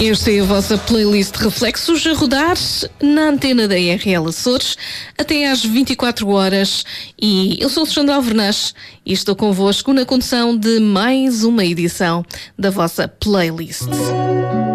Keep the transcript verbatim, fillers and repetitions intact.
Esta é a vossa playlist de reflexos a rodar na antena da R L Açores até às vinte e quatro horas. E eu sou Alexandra Alvernaz e estou convosco na condução de mais uma edição da vossa playlist.